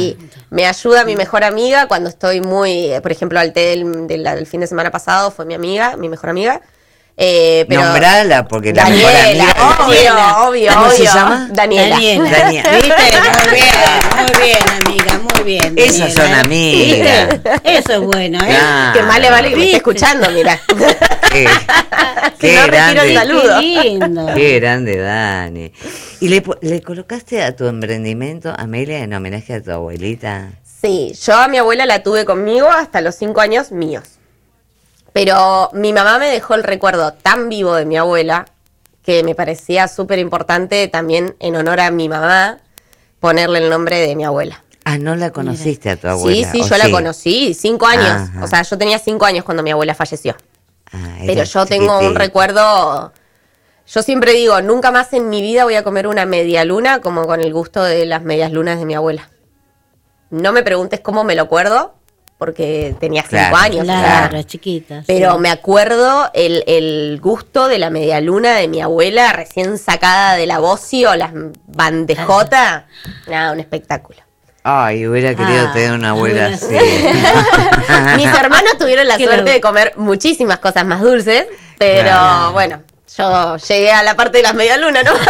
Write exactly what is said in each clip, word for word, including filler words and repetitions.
Me ayuda mi mejor amiga cuando estoy muy, por ejemplo, al té del, del, del fin de semana pasado fue mi amiga, mi mejor amiga. Eh, pero nombrala porque la Daniela, mejor amiga. obvio, obvio, ¿Cómo obvio. se llama? Daniela. Daniela. Daniela. ¿Viste? Muy bien, muy bien, amiga, muy bien. Esas Daniela, son ¿eh? amigas. Eso es bueno, ¿eh? Claro. Que más le vale que me esté escuchando, mira. Qué, Si qué no, retiro grande. el saludo. Qué lindo. Qué grande, Dani. ¿Y le, le colocaste a tu emprendimiento, Amelia, en homenaje a tu abuelita? Sí, yo a mi abuela la tuve conmigo hasta los cinco años míos. Pero mi mamá me dejó el recuerdo tan vivo de mi abuela que me parecía súper importante también en honor a mi mamá ponerle el nombre de mi abuela. Ah, ¿no la conociste a tu abuela? Sí, sí, ¿o yo la conocí, cinco años. Ajá. O sea, yo tenía cinco años cuando mi abuela falleció. Ah, Pero era yo tengo un chiquitita. recuerdo. Yo siempre digo, nunca más en mi vida voy a comer una media luna como con el gusto de las medias lunas de mi abuela. No me preguntes cómo me lo acuerdo, porque tenía cinco Claro, años. Claro, o sea, chiquita. pero sí. me acuerdo el, el gusto de la media luna de mi abuela recién sacada de la bocio, las bandejotas. Nada, un espectáculo. Ay, hubiera querido Ah, tener una abuela hubiera- así. Mis hermanos tuvieron la Qué suerte loco. de comer muchísimas cosas más dulces, pero Claro. bueno, yo llegué a la parte de las medialunas, ¿no?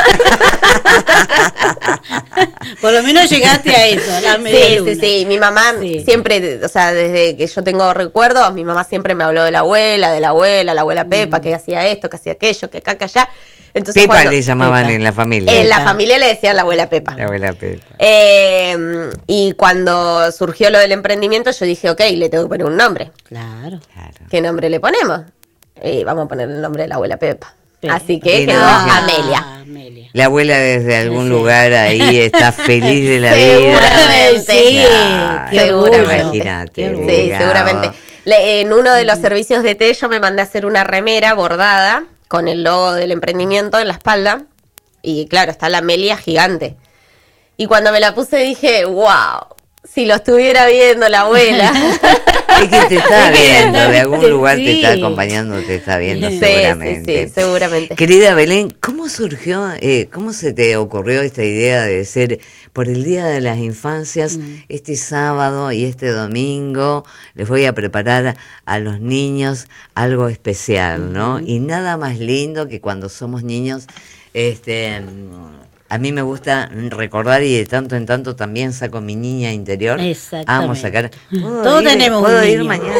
Por lo menos llegaste a eso, la media Sí, luna. sí, sí. Mi mamá Sí. siempre, o sea, desde que yo tengo recuerdos, mi mamá siempre me habló de la abuela, de la abuela, la abuela Pepa, Mm. que hacía esto, que hacía aquello, que acá, que allá. Entonces, Pepa cuando- le llamaban Pepa. en la familia. en la Pepa. familia le decían la abuela Pepa. La abuela Pepa. Eh, y cuando surgió lo del emprendimiento, yo dije, ok, le tengo que poner un nombre. Claro. Claro. ¿Qué nombre le ponemos? Y vamos a poner el nombre de la abuela Pepa. Pepa. Así que Y quedó no, Amelia. Ah, Amelia. La abuela desde algún Sí. lugar ahí está feliz de la vida. Seguramente. Sí, Claro, qué seguramente. imagínate, Qué orgullo. Sí, digamos. seguramente. Le- en uno de los servicios de té yo me mandé a hacer una remera bordada con el logo del emprendimiento en la espalda. Y claro, está la Amelia gigante. Y cuando me la puse dije, wow, si lo estuviera viendo la abuela. Es que te está viendo, de algún Sí. lugar te está acompañando, te está viendo Sí, seguramente. sí, sí, seguramente. Querida Belén, ¿cómo surgió, eh, cómo se te ocurrió esta idea de ser por el Día de las Infancias, Mm. este sábado y este domingo? Les voy a preparar a los niños algo especial, ¿no? Y nada más lindo que cuando somos niños, este... a mí me gusta recordar y de tanto en tanto también saco mi niña interior. Exactamente. Vamos a sacar. ¿Puedo Todos ir- tenemos ¿puedo un ir niño. mañana?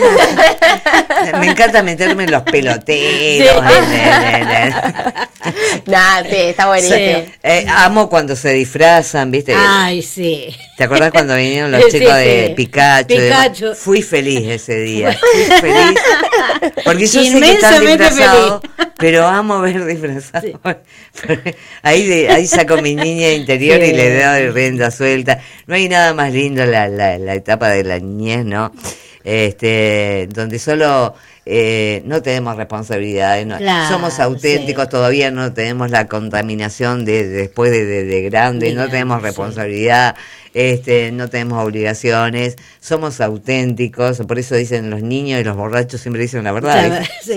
Me encanta meterme en los peloteros. Sí. en- en- en- en- Nada, sí, está buenísimo. Sí. Eh, amo cuando se disfrazan, ¿viste? Ay, sí. ¿Te acordás cuando vinieron los Sí, chicos sí. de Pikachu? y demás? Pikachu. Fui feliz ese día. Fui feliz. Porque yo sé que están Inmensamente disfrazados, pero amo ver disfrazados. Ahí, de- ahí saco mi niña interior Sí. y le doy rienda suelta. No hay nada más lindo la, la, la etapa de la niñez, ¿no? Este, donde solo eh, no tenemos responsabilidades, no, Claro, somos auténticos, sí. todavía no tenemos la contaminación de, de después de, de, de grande, De no grande, tenemos sí. responsabilidad, este, no tenemos obligaciones, somos auténticos, por eso dicen los niños y los borrachos siempre dicen la verdad. Sí.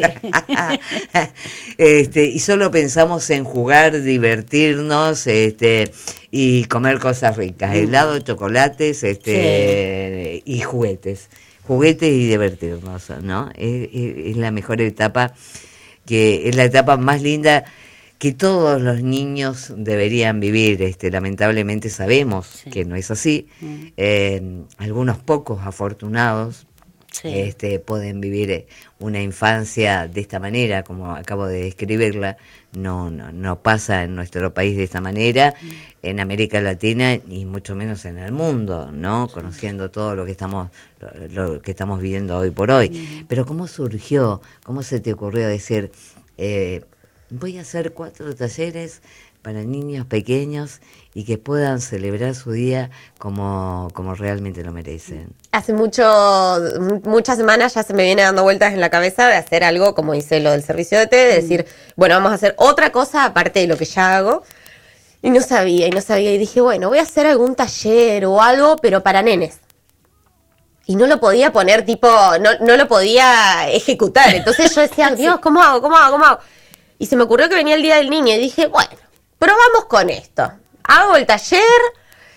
este, y solo pensamos en jugar, divertirnos, este, y comer cosas ricas, helado, chocolates, este, y juguetes. Juguetes y divertirnos, ¿no? Es, es- es la mejor etapa, que es la etapa más linda que todos los niños deberían vivir. Este, lamentablemente sabemos Sí. que no es así. Mm. Eh, algunos pocos afortunados Sí. este, pueden vivir eh, una infancia de esta manera, como acabo de describirla. No, no, no pasa en nuestro país de esta manera, en América Latina y mucho menos en el mundo, ¿no? Conociendo todo lo que estamos, lo, lo que estamos viviendo hoy por hoy. Pero ¿cómo surgió? ¿Cómo se te ocurrió decir, eh, voy a hacer cuatro talleres para niños pequeños y que puedan celebrar su día como, como realmente lo merecen? Hace mucho, muchas semanas ya se me viene dando vueltas en la cabeza de hacer algo como hice lo del servicio de té, de decir, bueno, vamos a hacer otra cosa aparte de lo que ya hago. Y no sabía, y no sabía, y dije, bueno, voy a hacer algún taller o algo, pero para nenes. Y no lo podía poner tipo, no, no lo podía ejecutar. Entonces yo decía, Dios, ¿cómo hago? ¿Cómo hago? ¿Cómo hago? Y se me ocurrió que venía el Día del Niño y dije, bueno, probamos con esto. Hago el taller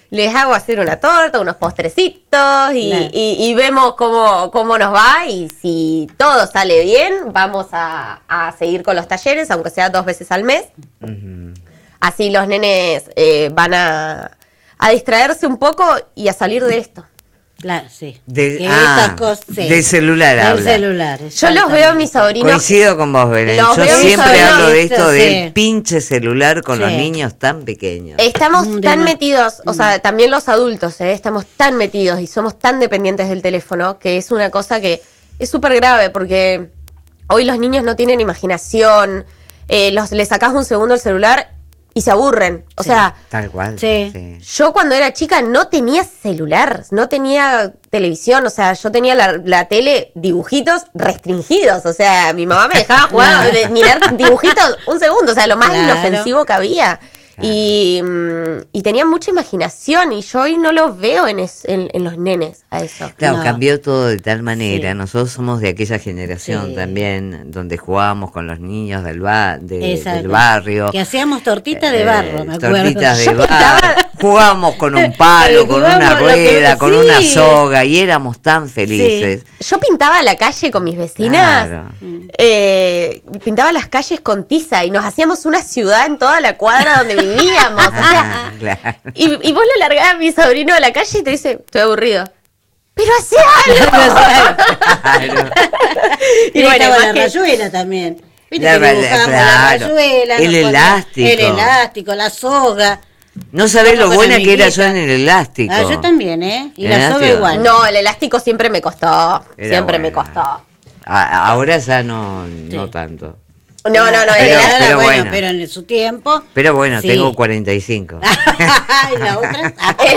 les hago hacer una torta, unos postrecitos y, Claro. y, y vemos cómo, cómo nos va y si todo sale bien, vamos a, a seguir con los talleres, aunque sea dos veces al mes. Ujú. Así los nenes eh, van a, a distraerse un poco y a salir de esto. Claro, sí. Del- Que ah, estas cosas, sí. del celular Del habla. celular. Yo los veo a mis sobrinos. Coincido con vos, Belén. Los Yo veo siempre sobrinos, hablo de esto sí. del pinche celular con Sí. los niños tan pequeños. Estamos Mm, tan de- metidos, o sea, también los adultos, ¿eh? Estamos tan metidos y somos tan dependientes del teléfono que es una cosa que es súper grave porque hoy los niños no tienen imaginación, eh, los, les sacás un segundo el celular y se aburren. O Sí. sea, Tal cual. Sí. yo cuando era chica no tenía celular, no tenía televisión, o sea, yo tenía la, la tele dibujitos restringidos, o sea, mi mamá me dejaba jugar, de- mirar dibujitos un segundo, o sea, lo más Claro. inofensivo que había. Y, mm, y tenía mucha imaginación y yo hoy no lo veo en, es- en, en los nenes a eso. Claro, No. cambió todo de tal manera. Sí. Nosotros somos de aquella generación Sí. también, donde jugábamos con los niños del, ba de- Exacto. del barrio. Que hacíamos tortitas de Eh, barro, me acuerdo. tortitas de Yo barro. pintaba- Jugábamos con un palo, con una Jugábamos lo que- rueda, con sí. una soga y éramos tan felices. Yo pintaba la calle con mis vecinas, Claro. eh, pintaba las calles con tiza y nos hacíamos una ciudad en toda la cuadra donde vivíamos. O sea, Ah, claro. y, y vos lo largás a mi sobrino a la calle y te dice, estoy aburrido. Pero hace algo. Claro. Y Y bueno, estaba más la que- rayuela también. Viste La que ra- dibujábamos claro. la rayuela. El nos poníamos- elástico. El elástico, la soga. No sabés lo Con buena que era amiguita. yo en el elástico. Ah, yo también, ¿eh? Y ¿El la soga elástico? igual. No, el elástico siempre me costó. Era siempre me buena. costó. A- ahora ya no, no Sí. tanto. No, no, no. el Pero- elástico- pero bueno, bueno. pero en su tiempo. Pero bueno, Sí. tengo cuarenta y cinco. ¿Y la otra?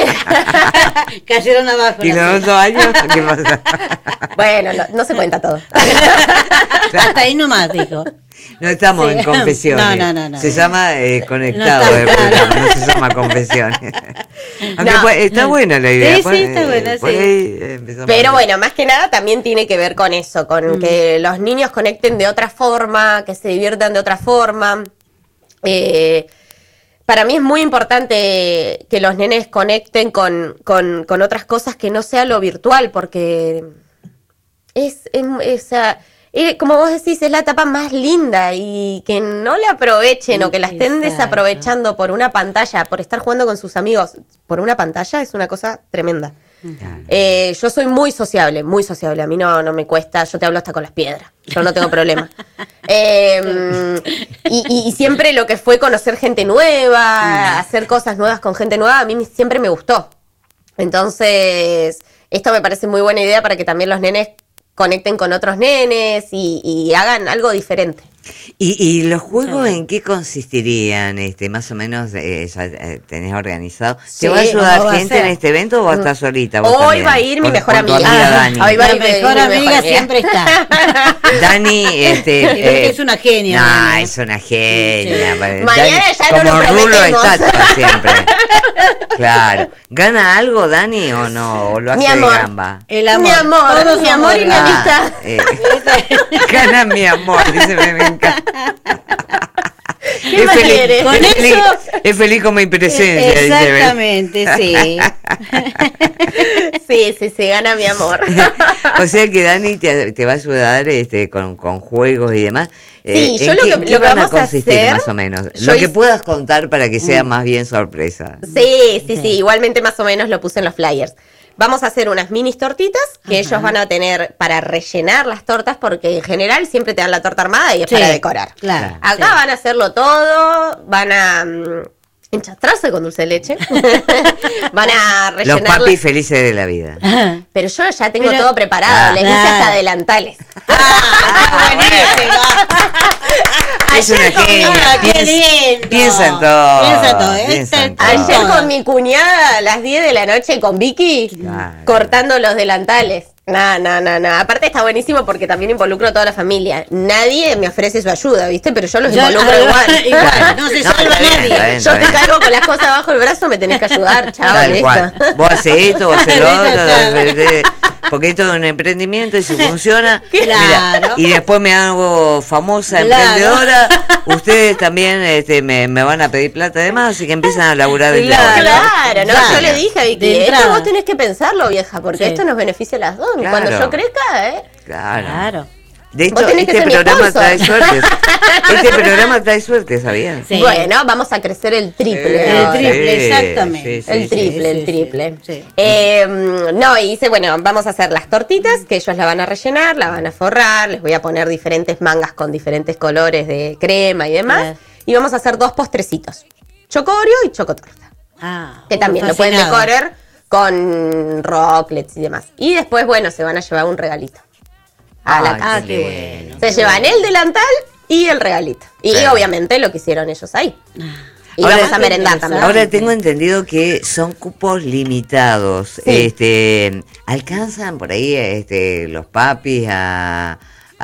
Cayeron abajo. ¿Y las los otras. otros años? ¿Qué pasa? Bueno, no, no se cuenta todo. Hasta ahí nomás, dijo. No estamos Sí. en confesiones. No, no, no, no. Se llama eh, conectado No está el claro. programa, no se llama confesiones. Aunque No. pues, está buena la idea. Sí, pues, sí, está eh, buena, por sí. ahí, eh, empezamos Pero a- bueno, más que nada también tiene que ver con eso, con que los niños conecten de otra forma, que se diviertan de otra forma. Eh, para mí es muy importante que los nenes conecten con, con, con otras cosas que no sea lo virtual, porque es, em- esa, eh, como vos decís, es la etapa más linda y que no la aprovechen o que la estén Exacto. desaprovechando por una pantalla, por estar jugando con sus amigos, por una pantalla es una cosa tremenda. Claro. Eh, yo soy muy sociable, muy sociable. A mí no, no me cuesta, yo te hablo hasta con las piedras. Yo no tengo problema. Eh, y, y- y siempre lo que fue conocer gente nueva, hacer cosas nuevas con gente nueva, a mí me- siempre me gustó. Entonces, esto me parece muy buena idea para que también los nenes conecten con otros nenes y, y hagan algo diferente. ¿Y, y los juegos en qué consistirían? Este, más o menos eh, ya eh, tenés organizado. Sí, ¿Te va a ayudar ¿cómo va a gente ser? en este evento o vas a estar solita? vos Hoy también? va a ir mi Con- mejor con tu amiga. amiga Dani. Hoy va a La ir mi- mejor mi amiga siempre está. Dani, este. Sí, porque es una genia, No, Dani. es una genia. Sí. Dani, Mañana ya no como lo rulo prometemos. estatua siempre. Claro. ¿Gana algo, Dani, o no? ¿O lo hace Mi de amor. gamba? El amor. Mi amor, Todos mi amor y mi somos- amistad. eh, gana mi amor, dice, me, me encanta. ¿Qué Es más feliz, quieres? Con es feliz- eso- es feliz con mi presencia, dice Belén. Exactamente, sí. Sí, sí, sí, gana mi amor. O sea que Dani te, te va a ayudar este, con, con juegos y demás. Sí, ¿en yo lo qué- que- qué lo que van vamos a consistir hacer- más o menos? yo Lo que hice- puedas contar para que sea más bien sorpresa. Sí, sí, sí, igualmente más o menos lo puse en los flyers. Vamos a hacer unas mini tortitas que Ajá. ellos van a tener para rellenar las tortas porque en general siempre te dan la torta armada y es Sí, para decorar. Claro. Acá sí. van a hacerlo todo, van a mm, enchastrarse con dulce de leche, van a Los rellenar. papis felices de la vida. Ajá. Pero yo ya tengo Pero- todo preparado, Ah. les hice Claro. hasta delantales. Ah, buenísimo. Es una Ayer con mi- genia. Ah, qué Piensa- lindo. piensa en todo. Piensa en todo. Piensa en Este- todo. Ayer todo. con mi cuñada a las diez de la noche con Vicky, Claro. cortando los delantales. No, no, no, no. Aparte está buenísimo porque también involucro a toda la familia. Nadie me ofrece su ayuda, ¿viste? Pero yo los Yo- involucro ah, igual. igual, no se No, salva está bien, nadie. está bien. Yo te cargo con las cosas bajo el brazo, me tenés que ayudar, chao, Tal listo. cual. Vos haces esto, vos haces lo otro. Claro. haces- porque esto es un emprendimiento y si funciona, Claro. mira, y después me hago famosa Claro. emprendedora, ustedes también este, me, me van a pedir plata además, así que empiezan a laburar desde Claro. ahora. Claro, no, Claro. yo le dije a Vicky, De esto entrada. vos tenés que pensarlo, vieja, porque Sí. esto nos beneficia a las dos. Y Claro. cuando yo crezca, ¿eh? Claro. Claro. De Vos hecho, tenés que este ser mi programa sponsor. trae suerte. Este programa trae suerte, ¿sabían? Sí. Bueno, vamos a crecer el triple. El ahora. triple, Sí, exactamente. sí, El sí, triple, sí, el sí, triple. sí. Eh, no, y dice, bueno, vamos a hacer las tortitas, que ellos la van a rellenar, la van a forrar, les voy a poner diferentes mangas con diferentes colores de crema y demás. Claro. Y vamos a hacer dos postrecitos, choco Oreo y choco torta, Ah, que uh, también lo pueden fascinado. decorar con rocklets y demás. Y después, bueno, se van a llevar un regalito a la Ay, casa. Ah, qué Excelente. bueno. Se qué llevan bueno. el delantal y el regalito. Y Claro. obviamente lo que hicieron ellos ahí. Y Ahora- vamos a merendar Interesante. también. Ahora tengo entendido que son cupos limitados. Sí. Este, ¿alcanzan por ahí este, los papis a,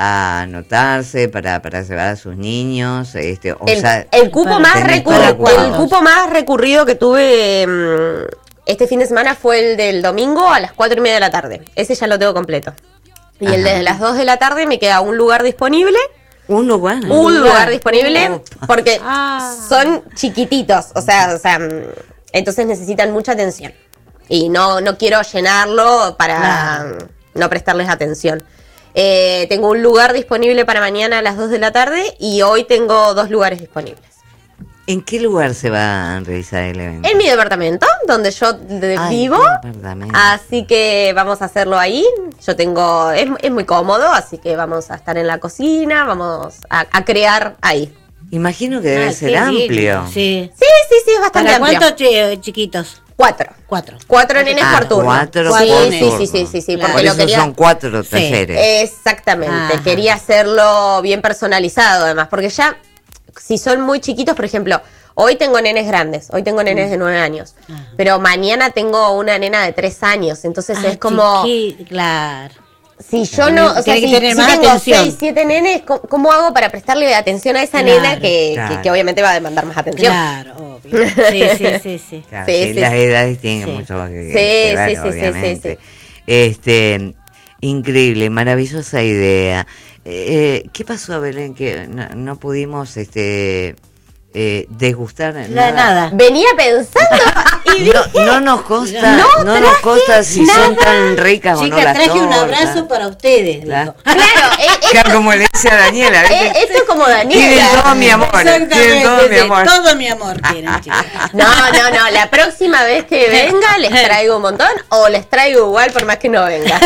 a anotarse para, para llevar a sus niños? Este, o el, sea, el cupo para más tener recurrido, para cuántos. el cupo más recurrido que tuve mm, este fin de semana fue el del domingo a las cuatro y media de la tarde. Ese ya lo tengo completo. Y el Ajá. de las dos de la tarde me queda un lugar disponible. un lugar. Un lugar, lugar. disponible Opa. porque Ah. son chiquititos, o sea, o sea, mm, entonces necesitan mucha atención. Y no, no quiero llenarlo para Claro. no prestarles atención. Eh, tengo un lugar disponible para mañana a las dos de la tarde y hoy tengo dos lugares disponibles. ¿En qué lugar se va a realizar el evento? En mi departamento, donde yo de- Ay, vivo. qué departamento. Así que vamos a hacerlo ahí. Yo tengo, es, es muy cómodo, así que vamos a estar en la cocina, vamos a, a crear ahí. Imagino que debe Ah, ser qué amplio. lindo. Sí. Sí, sí, sí, es bastante ¿Para amplio. cuántos chi- chiquitos? Cuatro. Cuatro. Cuatro nenes Ah, por turno. cuatro sí, por sí, turno. sí, sí, sí, sí, Claro. porque Por lo eso quería. son cuatro Sí. talleres. Exactamente, Ajá. quería hacerlo bien personalizado además, porque ya, si son muy chiquitos, por ejemplo, hoy tengo nenes grandes, hoy tengo nenes de nueve años, Ajá. pero mañana tengo una nena de tres años, entonces Ah, es como, chiqui- claro. si yo no, o sea, Tiene que si, tener si más tengo atención. seis, siete nenes, ¿cómo, cómo hago para prestarle atención a esa Claro, nena que, claro. que, que obviamente va a demandar más atención? Claro, obvio. Sí, sí, sí, sí. Claro, Sí, sí, sí, las sí. edades tienen Sí. mucho que, Sí, que ver, sí, sí, sí, sí, obviamente. sí. Este, increíble, maravillosa idea. Eh, ¿Qué pasó, Belén? Que no, no pudimos este, eh, degustar No, nada. nada. Venía pensando y dije, No, no nos consta, No no, nos consta si son tan ricas o no Chicas, las traje un tortas. abrazo para ustedes. Claro. dijo. claro, eh, Claro, como le decía a Daniela, ¿viste? eh, esto es como Tienen Daniela. todo mi amor, tienen Exactamente, todo mi sí, amor. todo mi amor tienen, chicas. No, no, no, la próxima vez que venga les traigo un montón o les traigo igual por más que no venga.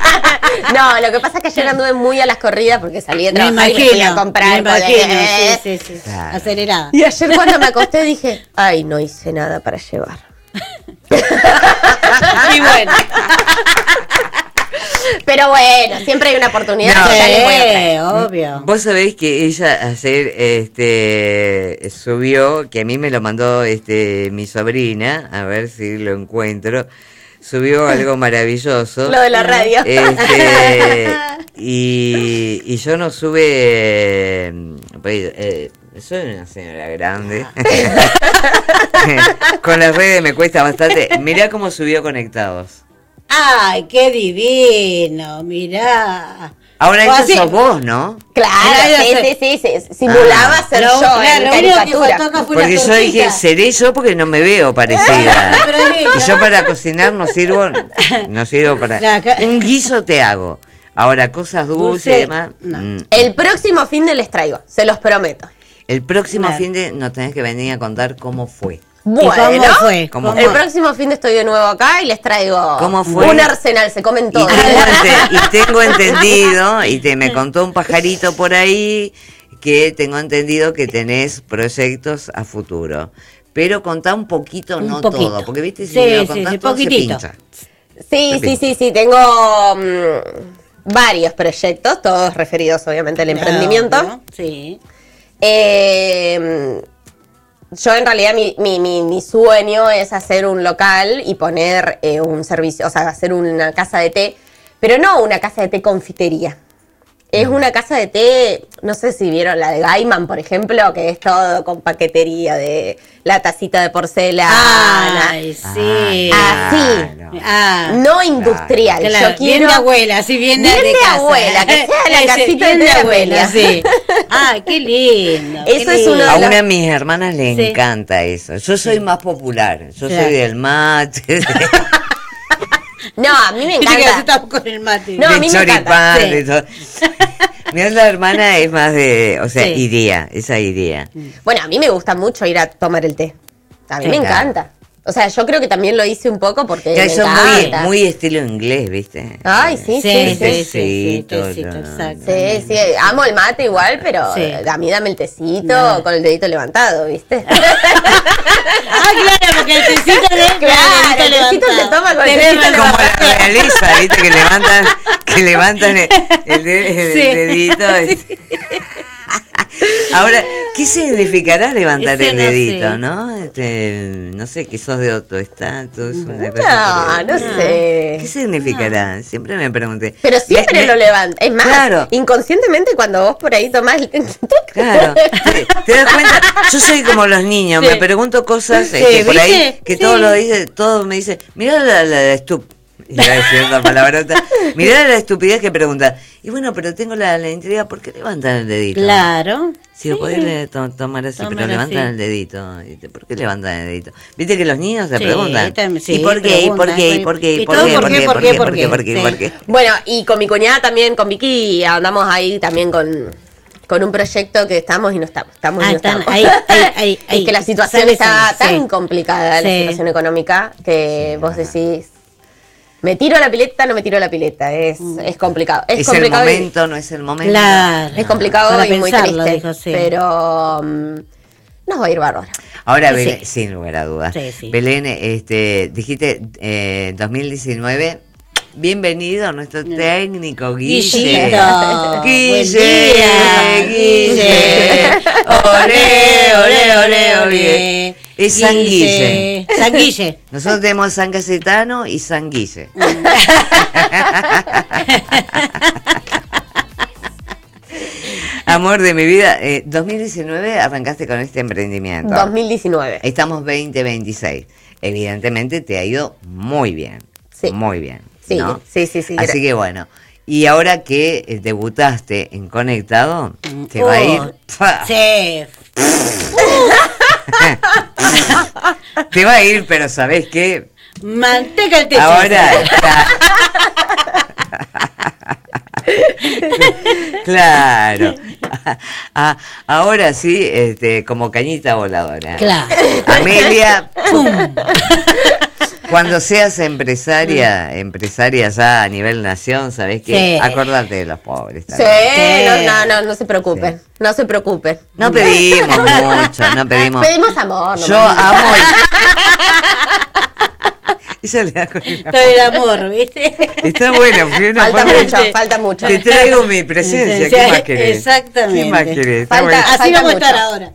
No, lo que pasa es que ayer anduve muy a las corridas porque salí de Me trabajar y me fui a imagino, comprar. me imagino, porque- sí, sí, sí. Claro. Acelerada. Y ayer cuando me acosté dije, ay, no hice nada para llevar. Y bueno, Pero bueno, siempre hay una oportunidad. No. que ya les voy a traer. sí, obvio. Vos sabéis que ella ayer este, subió, que a mí me lo mandó este, mi sobrina, a ver si lo encuentro, subió algo maravilloso. Lo de la radio. Este, y, y yo no sube, eh, pues, eh, soy una señora grande. Con las redes me cuesta bastante. Mirá cómo subió Conectados. Ay, qué divino, mirá. Ahora O eso así- sos vos, ¿no? Claro, Claro, sí, sí. sí, sí, sí, simulaba Ah. ser Lo- yo claro, en lo único que caricatura. faltó acá fue la Porque yo dije, tortita. seré yo porque no me veo parecida. Pero es Y yo para cocinar no sirvo, no sirvo para... La ca- Un guiso te hago. Ahora, cosas dulces y Dulce, demás... no. mm. El próximo fin de les traigo, se los prometo. El próximo Claro. fin de nos tenés que venir a contar cómo fue. Bueno, ¿Y cómo fue? ¿Cómo ¿Cómo? el próximo fin de estoy de nuevo acá y les traigo ¿Cómo fue? un arsenal, se comen Y todo. tengo, ente- y tengo entendido, y te me contó un pajarito por ahí, que tengo entendido que tenés proyectos a futuro. Pero contá un poquito, Un no poquito. todo, porque viste, si Sí, me lo sí, contás sí, todo se poquitito. pincha. Sí, sí, sí, sí, tengo mm, varios proyectos, todos referidos obviamente al emprendimiento. ¿no? Sí. Eh, yo en realidad mi, mi, mi, mi sueño es hacer un local y poner eh, un servicio, o sea, hacer una casa de té, pero no una casa de té confitería. Es una casa de té, no sé si vieron la de Gaiman, por ejemplo, que es todo con paquetería de la tacita de porcelana. Ay, sí. Así. Claro. Ah, No industrial. claro, Yo quiero bien de abuela, sí, bien de, bien de de casa. abuela, que sea la Ese, casita bien de de la abuela, abuela. sí. Ah, qué lindo. qué Eso es lindo. una A de las- una de mis hermanas le Sí. encanta eso. Yo soy más popular. Yo Claro. soy del mate, No, a mí me Dice que encanta. estamos con el mate. No, a de mí me encanta, choripán, sí. de todo. Mi otra hermana es más de, o sea, Sí. iría, esa iría. Bueno, a mí me gusta mucho ir a tomar el té. A mí Sí, me claro. encanta. O sea, yo creo que también lo hice un poco porque Que me eso es muy, encanta. muy estilo inglés, ¿viste? Ay, sí, sí, Sí, sí. sí, sí, sí, Tecito, tecito, no, exacto. Sí, sí, amo el mate igual, pero Sí. a mí dame el tecito No. con el dedito levantado, ¿viste? Ah, claro, porque el tecito de Claro, el tecito se toma con el Tenés tecito razón. Como la realiza, ¿viste? Que levantan, que levantan el, el de- el Sí. dedito. Ahora, ¿qué significará levantar Ese el no dedito, sé. no? Este, no sé, que sos de otro estatus, una cosa No, por no el- sé. ¿Qué significará? Siempre me pregunté. Pero siempre Me- me- lo levanta. Es más, Claro. inconscientemente cuando vos por ahí tomás el... Claro, te, te das cuenta, yo soy como los niños, Sí. me pregunto cosas Sí, este, por ahí ¿viste? que Sí. todos lo dicen, todos me dicen, mirá la, la, la estup, iba a decir otra palabrota, mirá la estupidez que pregunta, y bueno, pero tengo la, la intriga, ¿por qué levantan el dedito? Claro. Si lo podés le- to- tomar así, Tomar pero levantan así. el dedito. Y te- ¿Por qué levantan el dedito? Viste que los niños se Sí, preguntan. tam- sí, ¿Y por qué? ¿Y por preguntan, qué? ¿Y por qué? ¿Y y por todo qué? ¿Por qué? ¿Por qué? ¿Por qué? ¿Por qué? sí. ¿Por qué? Bueno, y con mi cuñada también, con Vicky, andamos ahí también con, con un proyecto que estamos y no estamos. Estamos y Ah, no están estamos. ahí, ahí, ahí, ahí. Es que la situación Sale, está sale, tan sí. complicada, la Sí. situación económica, que vos decís, ¿me tiro a la pileta? No me tiro a la pileta. Es, es complicado. Es, ¿Es el complicado y- momento? ¿No es el momento? Claro. es complicado Para y muy pensarlo, triste. dijo, sí. Pero mm, nos va a ir bárbaro. Ahora, Sí. Belén, sin lugar a dudas. Sí, sí. Belén, este, dijiste eh, dos mil diecinueve. Bienvenido a nuestro técnico Guille. Guillito. Guille, Buen día, Guille. Olé, olé, olé, olé. Es San Guille. San Guille. Nosotros tenemos San Cayetano y San Guille. Amor de mi vida, eh, dos mil diecinueve arrancaste con este emprendimiento. dos mil diecinueve. Estamos veinte veintiséis. Evidentemente te ha ido muy bien. Sí. Muy bien. Sí, ¿no? sí, sí, sí. Así que bueno. Y ahora que eh, debutaste en Conectado, te va a ir. Oh, ¡Pah! Sí. Te va a ir, pero ¿sabés qué? Manteca el techo. Ahora está. Claro. Ah, ahora sí, este, como cañita voladora. Claro. Amelia, cuando seas empresaria, empresaria ya a nivel nación, ¿sabés qué? Sí. Acordate de los pobres. Sí, también. no, no, no, no se preocupen. No se preocupen. No pedimos mucho, no pedimos. Pedimos amor. Yo nomás. amo el... Ella le da con el amor. Todo el amor, ¿viste? Está bueno, porque una Falta forma- mucho, falta mucho. Te traigo mi presencia, ¿qué más querés? Exactamente. ¿Qué más querés? Está Falta- bueno. Así Falta vamos a estar mucho. ahora.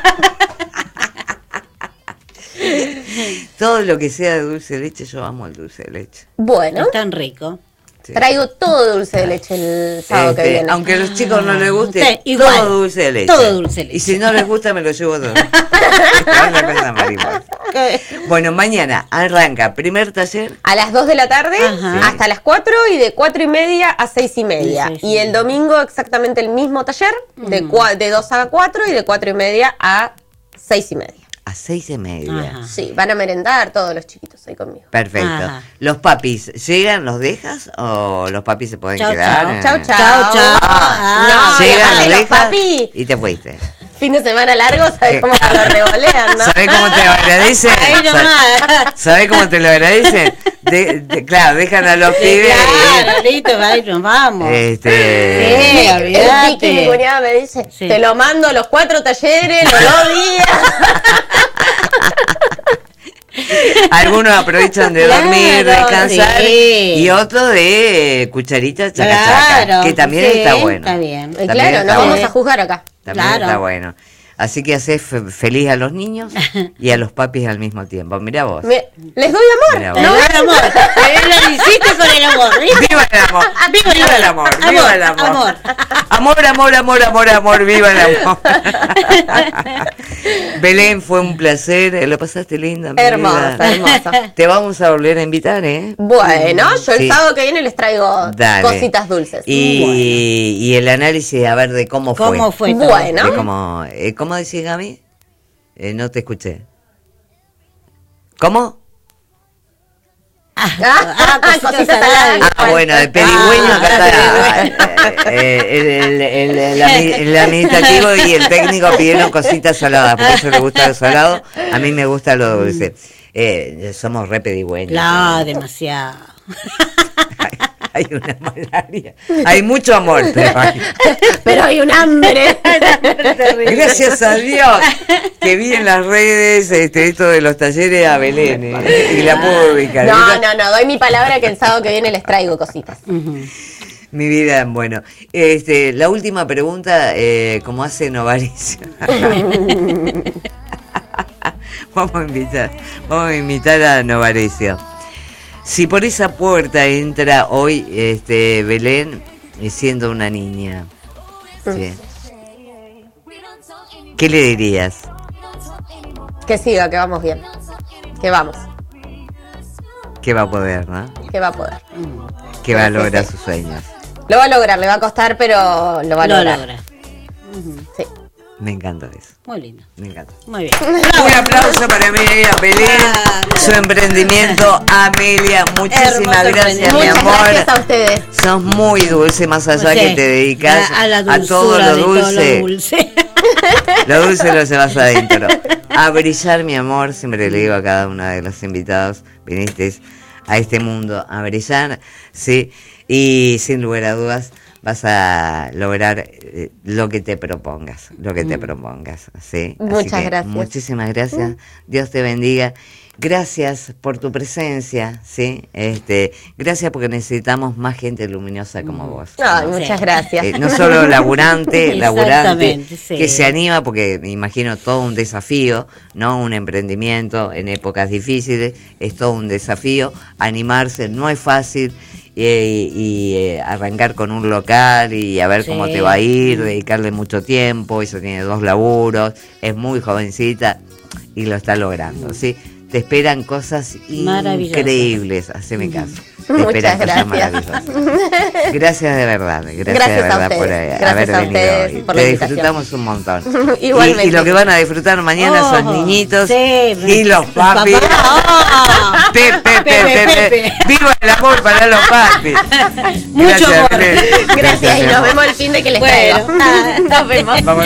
Todo lo que sea de dulce de leche, yo amo el dulce de leche. Bueno, Es tan rico. Sí. traigo todo dulce de leche el sábado que Este, viene. aunque a los chicos no les guste, Sí, igual. todo dulce de leche. Todo dulce de leche. Y si no les gusta, me lo llevo todo. Es una cosa mariposa. Bueno, mañana arranca primer taller. A las dos de la tarde Ajá. hasta las cuatro y de cuatro y media a seis y media. Sí, sí, y sí. el domingo exactamente el mismo taller, de, cua- de dos a cuatro y de cuatro y media a seis y media. A seis y media. Ajá. Sí, van a merendar todos los chiquitos ahí conmigo. Perfecto. Ajá. ¿Los papis llegan, los dejas o los papis se pueden Chau, quedar? Chau, chau. Chau, chau. Ah, no, Llegan, aparte los los dejas papi, y te fuiste. fin de semana largo, ¿sabes cómo se lo revolean, no? ¿Sabés cómo te lo agradecen? Ahí nomás. ¿Sabés cómo te lo agradecen? De- de- claro, dejan a los pibes. Claro, listo, ahí nos vamos. Este, Sí, Vicky, olvídate. Vicky, mi cuñada me dice, Sí. te lo mando los cuatro talleres, los dos días. algunos aprovechan de Claro, dormir, descansar, sí. y otros de cucharita chacachaca, Claro, que también sí, está bueno. está bien. Y También claro, está no vamos bueno. a juzgar acá. También Claro. está bueno. Así que haces fe- feliz a los niños y a los papis al mismo tiempo. Mirá vos. Me- les doy amor. Mirá vos. No, el amor. Él lo hiciste con el amor. ¿viste? ¡Viva el amor! Viva el ¡Viva el amor! amor. ¡Viva el amor! Amor. Amor, amor, amor, amor, amor, viva el amor. Belén, fue un placer. ¿Lo pasaste linda? mi Hermosa, vida? hermosa. Te vamos a volver a invitar, ¿eh? Bueno, yo el Sí. sábado que viene les traigo Dale. cositas dulces. Y, y el análisis, a ver, de cómo fue. ¿Cómo fue todo? Bueno. De cómo, eh, ¿Cómo decís, Gaby? Eh, no te escuché. ¿Cómo? Ah, Ah, ah, cositas cositas al al aire. Ah, bueno, de pedigüeño Ah, acá de está eh, el, el- el- el admi- el administrativo y el técnico pidieron cositas saladas, porque a ellos les gusta lo salado, a mí me gusta lo dulce. Eh, somos re pedigüeños. No, demasiado. Hay una malaria, hay mucho amor, pero hay- Pero hay un hambre. gracias a Dios que vi en las redes este, esto de los talleres a Belén eh, y la puedo ubicar. No, no, no, doy mi palabra que el sábado que viene les traigo cositas. Ujú. Mi vida, bueno, este, la última pregunta, eh, ¿cómo hace Novaricio? vamos a invitar, vamos a invitar a Novaricio. Si por esa puerta entra hoy, este, Belén, eh, siendo una niña, ¿sí? ¿Qué le dirías? Que siga, que vamos bien. Que vamos, ¿Qué va a poder, no? que va a poder. Que va a Sí, lograr sí. sus sueños. Lo va a lograr, le va a costar, pero lo va a Lo lograr. logra. Ujú. Sí. Me encanta eso, Muy lindo. me encanta. Muy bien. Un aplauso para Amelia Belén, Bravo. su emprendimiento. Amelia, muchísimas Hermoso gracias, mi emprendimiento. Muchas amor. gracias a ustedes. Sos muy dulce, más allá Sí. que te dedicas a, a la a dulzura todo lo de dulce. todo lo dulce. Lo dulce lo llevas adentro. A brillar, mi amor, siempre le digo a cada uno de los invitados, viniste a este mundo a brillar, sí, y sin lugar a dudas vas a lograr eh, lo que te propongas, lo que te propongas, sí. Así Muchas que gracias. Muchísimas gracias, Dios te bendiga. Gracias por tu presencia, sí, este, gracias porque necesitamos más gente luminosa como vos. Ay, Sí. muchas gracias. Eh, no solo laburante, laburante, Exactamente, sí. que se anima porque me imagino todo un desafío, ¿no? Un emprendimiento en épocas difíciles, es todo un desafío, animarse no es fácil eh, y eh, arrancar con un local y a ver Sí. cómo te va a ir, dedicarle mucho tiempo, ella tiene dos laburos, es muy jovencita y lo está logrando, ¿sí? Te esperan cosas Maravillosas. increíbles, haceme caso. Te Muchas esperan cosas gracias. maravillosas. Gracias de verdad, gracias, Gracias de a verdad ustedes, por eh, gracias haber a venido ustedes hoy. por la Te invitación. disfrutamos un montón. Igualmente. Y, y lo que van a disfrutar mañana son Oh, niñitos sí, y los papis. papá. Pepe, Pepe, Pepe, Pepe. Pepe. Viva el amor para los papis. Mucho Gracias, amor. Belén. Gracias y mi nos amor. vemos el fin de que les Bueno, traigo. Nos vemos. Vamos